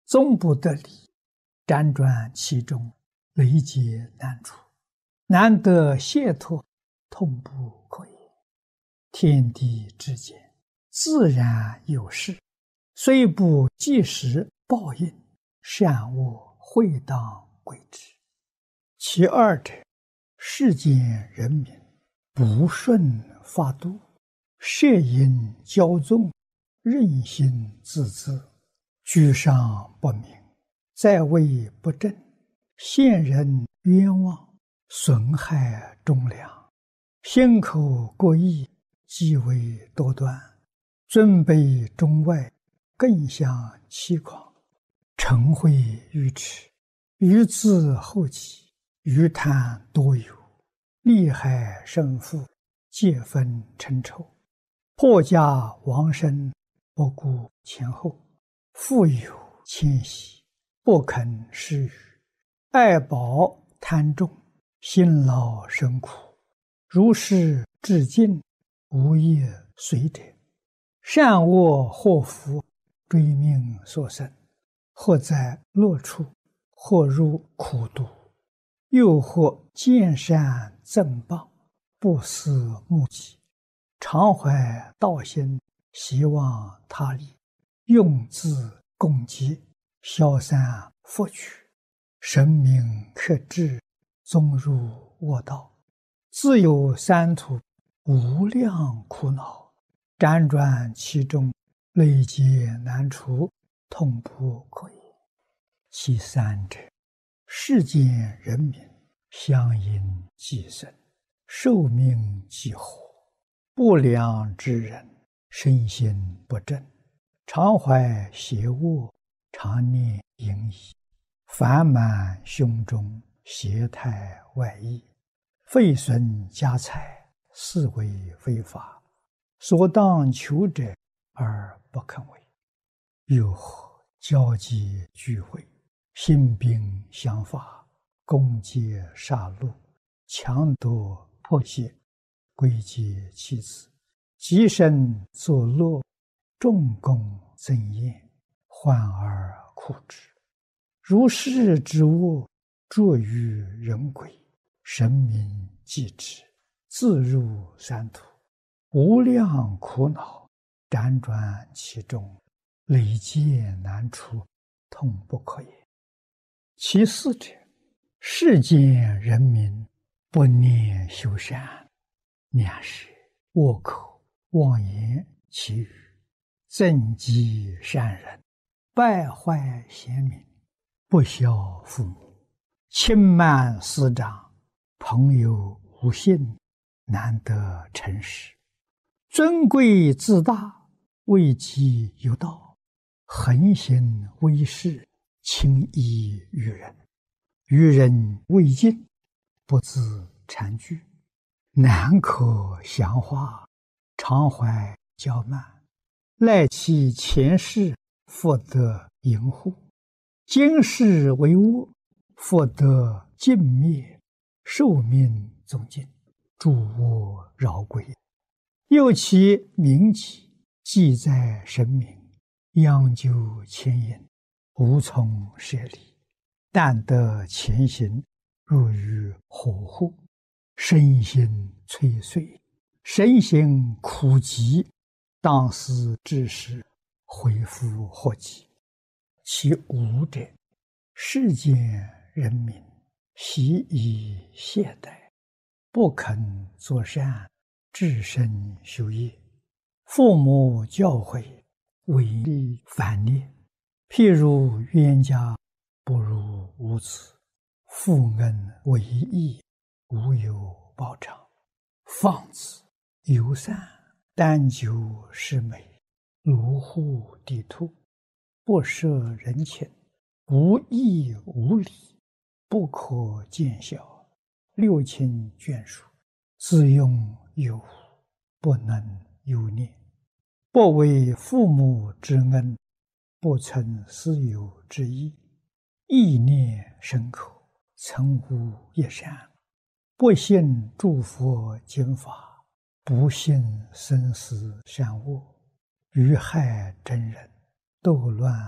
终不得理，辗转其中，累劫难除，难得解脱，痛不可言。天地之间，自然有事，虽不即时报应，善恶会当归之。其二者，世间人民不顺法度，摄引骄纵，任性自恣，居上不明，在位不正，陷人冤枉，损害忠良，心口各异，极为多端，尊卑中外，更相欺诳，嗔恚愚痴，愚自后己，愚贪多有，利害胜负，皆分成仇，破家亡身，不顾前后，富有谦息，不肯施予，爱宝贪重，辛劳生苦，如是至尽，无业随者，善恶祸福，追命所生，或在乐处，或入苦毒，又或见善赠报，不思目己，常怀道心，希望他利，用自共济，消散福取，神明克制，终入恶道，自有三途，无量苦恼，辗转其中，累劫难除，痛不可言。其三者，世间人民相因既生，寿命既活，不良之人，身心不正，常怀邪恶，常念淫逸，烦满胸中，邪态外溢，废损家财，是为非法，所当求者而不肯为。又或交际聚会，兴兵相伐，攻击杀戮，强夺迫胁，归结其子，极身作乐，众功增宴，患而苦之。如是之恶，著于人鬼，神明继之，自入三途，无量苦恼，辗转其中，累劫难除，痛不可言。其四者，世间人民不念修善，两舌恶口妄言绮语，增击善人，败坏贤民，不孝父母，轻慢师长，朋友无信，难得诚实，尊贵自大，位极有道，横行威势，轻易于人，于人未尽，不自惭惧，难可详化，常怀骄慢，赖其前世，复得淫护，今世为恶，复得尽灭，寿命终尽，诸恶饶归。又其名己，记在神明，央究牵引，无从舍离，但得前行，入于火户，身心摧碎，身心苦极，当思之时，恢复祸及。其五者，世间人民习以懈怠，不肯作善，至身修业，父母教诲，违逆反逆，譬如冤家不如无子，负恩为义，无有报偿，放子游散，单求是美，卢护地兔，不摄人情，无义无礼，不可见效，六亲眷属，自用有无，不能有念，不为父母之恩，不存私有之意，意念深刻，曾无一善，不信诸佛经法，不信生死善恶，于害真人，斗乱